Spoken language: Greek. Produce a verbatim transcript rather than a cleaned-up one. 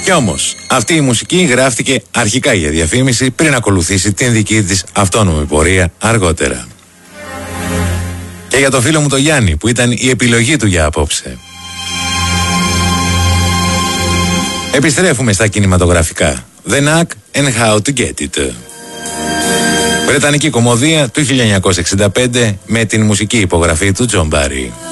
Κι όμως, αυτή η μουσική γράφτηκε αρχικά για διαφήμιση πριν ακολουθήσει την δική της αυτόνομη πορεία αργότερα. Και για το φίλο μου το Γιάννη, που ήταν η επιλογή του για απόψε. Επιστρέφουμε στα κινηματογραφικά. The Knack and How to Get It. Βρετανική κομμωδία του χίλια εννιακόσια εξήντα πέντε με την μουσική υπογραφή του Τζον Μπάρι.